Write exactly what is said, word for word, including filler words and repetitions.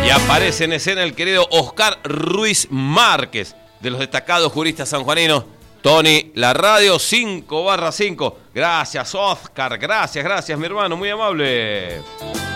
Y aparece en escena el querido Oscar Ruiz Márquez, de los destacados juristas sanjuaninos. Tony, la radio cinco barra cinco. Gracias, Oscar. Gracias, gracias, mi hermano. Muy amable.